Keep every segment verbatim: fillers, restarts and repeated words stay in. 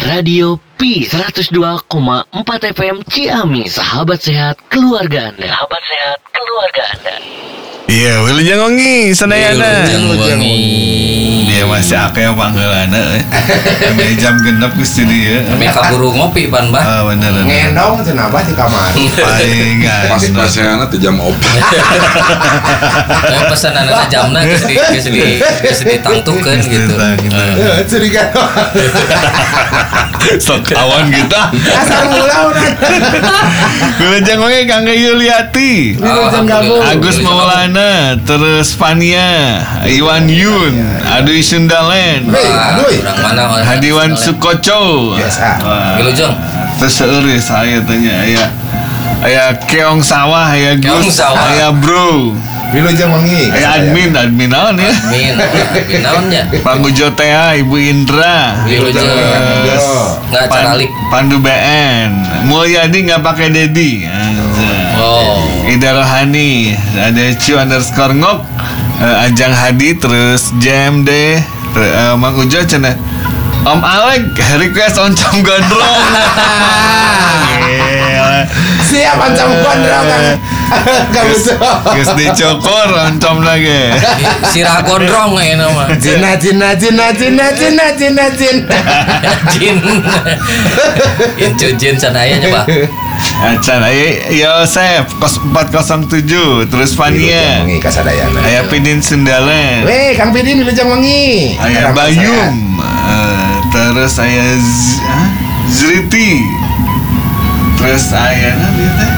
Radio P seratus dua koma empat F M Ciamis, sahabat sehat keluarga Anda. Sahabat sehat keluarga Anda. Iya, wilujeng wengi sadayana. Wilujeng wengi. Dia masih akeh panggeulana. Ame jam genep geus di dieu. Ame kaburu ngopi pan, Bah. Ah, bener. Ngendong cenah di kamar. Palingan. Pas-pasana teh jam opat. Kayak pesananna jamna geus di geus di geus ditangtukeun gitu. Heeh, curiga. Sok kawan kita. Asal mula urang. Wilujeng wengi Kang Yuliati. Wilujeng gabung. Agus Maulana, terus Fania, Iwan Yun, Adui Sundalen, Aduh, urang mana orang Hadiwan Sukoco. Biasa. Wilujeng. Terus seueur saya tanya aya aya keong sawah, aya Keong Gus, sawah. aya Bro. Wilujeng wengi. Aya admin, admin naon ya? Min, min naonnya? Pak Gujo Tea, Ibu Indra. Wilujeng. Terus Enggak Pan- caralik. Pandu B N. Mulyadi nggak pakai Dedi. Oh. Ida Rohani, ada Cu underscore ngok, uh, Ajang Hadi, terus Jam deh, uh, Mang Ujo cina Om Alek request oncom gondrong. Gila. Siap ancam gondrong kan. Kamu tuh. Geus dicokor oncom lagi. Sirah gondrong ini mah. Jina jina jina jina jina jina jin. Jin. Incu jin sanaya coba. Acan aya Yosef empat nol tujuh, terus Fania. Wengi kasadayana. Aya Pidin Sundalen. Weh, Kang Pidin Wilujeng wengi. Aya Bayum. Uh, terus aya Z- ah, Zriti. Terus aya na dia teh.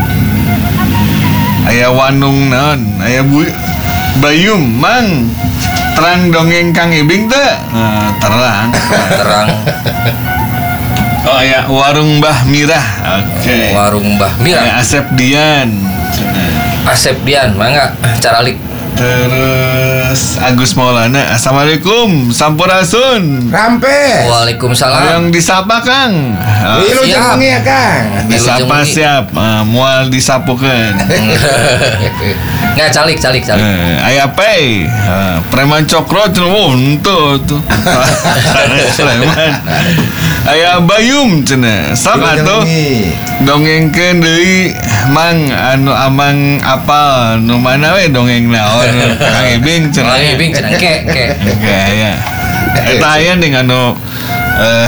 Aya Wanung naon, aya Bu Bayum, Mang. Terang dongeng Kang Ibing teh. Nah, terang. Terang Oh aya Warung Mbah Mirah. Oke. warung Mbah Aya Mira. Asep Dian. Asep Dian, mangga caralik. Terus Agus Maulana. Assalamualaikum, Sampurasun. Rampe. Waalaikumsalam. Yang disapa Kang. Oh, Wilujeng siap. wengi ya, Kang. disapa Wilujeng siap, uh, mual disapukeun. Nggak calik calik calik. Eh, aya Pei, uh, preman cokro cenah oh henteu tuh. Preman. Aya Bayum cenah. Sok Wilujeng atuh wengi. dongengkeun deui Mang anu amang apal nu mana we dongeng naon Kang Ibing cenah. Kang Ibing cenah ke ke. Oke aya. Eta aya ning anu eh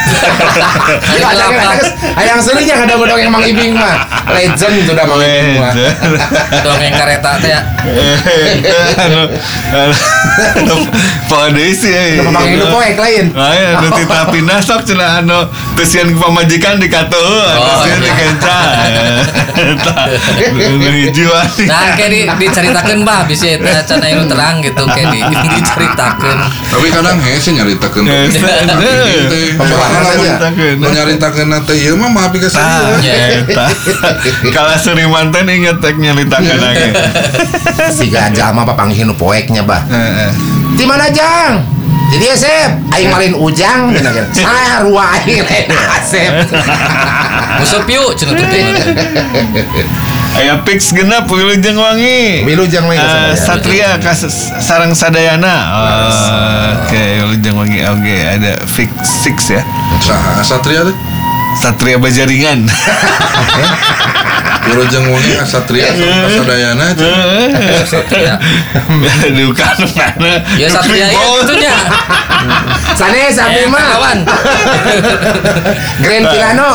Ayang serunya ada bodong yang Mang Ibing mah. Legend sudah Mang Ibing mah. Dongeng kareta teh ya. anu anu pada sih ya. Mang Ibing poek lain. Aya anu tita pindah sok cenah anu teu sieun ku pamajikan dikateuh anu Oh, sieun iya. dikenca. Eta nu hiji wae. Nah, kayak di, diceritakan bah bisa itu can anu terang gitu kayak di, diceritakan. Tapi kadang hese nyaritakeun. Pembuahan aja. Nu nyaritakeun teh ieu mah mah pikeun Tah, saja. eta. Kala seureman teh inget tek nyaritakeun lagi. Siga jalma papanggih nu poeknya bah. Heeh. Di mana Jang? Jadi Asep, aing malin ujang cenah kan. Sarua aing lain Asep. Musuh piu cenah teh. Aya Pix genep Wilujeng wangi. Wilujeng wengi Uh, Satria kas sarang sadayana. Oh, Oke, Wilujeng wangi oke ada Fix Six ya. Saha Satria teh? Satria Bajaringan. Wilujeng wengi Satria Sadayana. Satria. Aduh kan mana? Ya Satria itu nya. Sanes sampai mah. Kawan. Grand Pirano.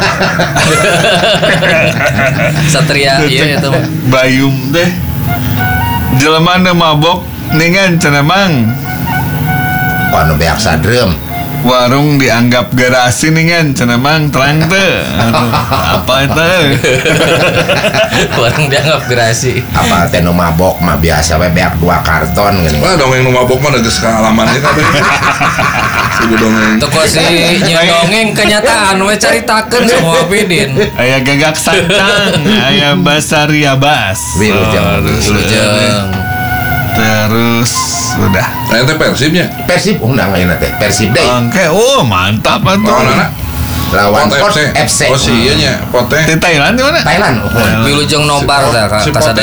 Satria iya itu. Bayum teh. Jelema nu mabok ningan cenah Mang. Anu beak sadrem. Warung dianggap garasi ningan cenah Mang terang teu. Aduh, apa itu? Orang dianggap gerasi. Apa teh nu mabok mah biasa we beak dua karton gini. Wah dongeng nu mabok mah geus kaalamannya kabeh. Sudah dongeng. Toko si nyedongeng kenyataan we caritakeun semua Pidin. Aya Gagak Santang, aya Basaria Bas. Wilujeng. Wilujeng. Terus udah. Aya teh Persibnya. Persib undang ayeuna teh. Persib deui. Oke, oh mantap atuh. Lawan anak. Lawan Pot Port F C. Oh si ieu nya, Pot teh. Di Thailand di mana? Thailand. Oh. Wilujeng nobar tah ka Si kasadayana.